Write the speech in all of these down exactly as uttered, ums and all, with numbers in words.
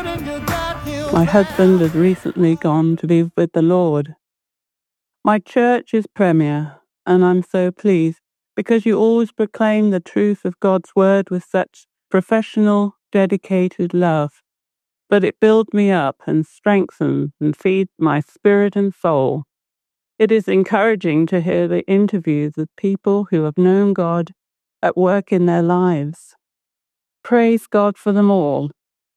My husband has recently gone to be with the Lord. My church is Premier, and I'm so pleased because you always proclaim the truth of God's word with such professional, dedicated love. But it builds me up and strengthens and feeds my spirit and soul. It is encouraging to hear the interviews of people who have known God at work in their lives. Praise God for them all.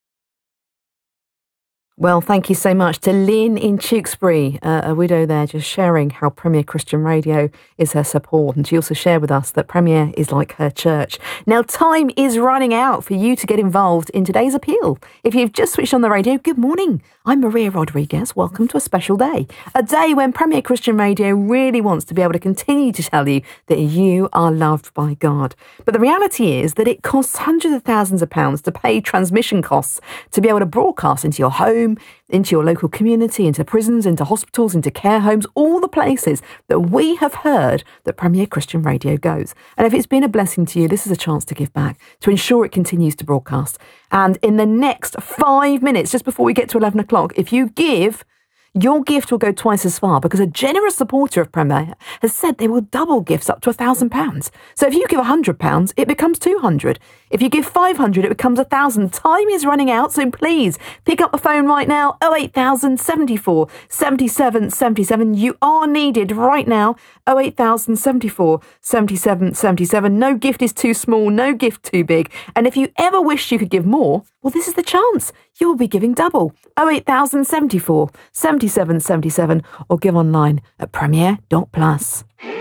Well, thank you so much to Lynn in Tewkesbury, uh, a widow there, just sharing how Premier Christian Radio is her support. And she also shared with us that Premier is like her church. Now, time is running out for you to get involved in today's appeal. If you've just switched on the radio, good morning. I'm Maria Rodriguez. Welcome to a special day. A day when Premier Christian Radio really wants to be able to continue to tell you that you are loved by God. But the reality is that it costs hundreds of thousands of pounds to pay transmission costs to be able to broadcast into your home, into your local community, into prisons, into hospitals, into care homes, all the places that we have heard that Premier Christian Radio goes. And if it's been a blessing to you, this is a chance to give back, to ensure it continues to broadcast. And in the next five minutes, just before we get to eleven o'clock, if you give, your gift will go twice as far because a generous supporter of Premier has said they will double gifts up to one thousand pounds. So if you give one hundred pounds, it becomes two hundred. If you give five hundred, it becomes one thousand. Time is running out, so please pick up the phone right now. oh eight thousand seventy-four seventy-seven seventy-seven. You are needed right now. oh eight thousand seventy-four seventy-seven seventy-seven. No gift is too small, no gift too big. And if you ever wished you could give more, well, this is the chance. You'll be giving double. oh eight thousand seventy-four seventy-seven seventy-seven or give online at premier dot plus.